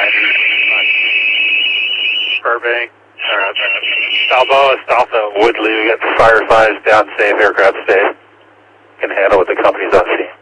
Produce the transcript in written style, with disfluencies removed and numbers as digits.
Burbank. Balboa, south of Woodley. We got the fire 5s down safe, aircraft safe. Can handle with the company's on scene.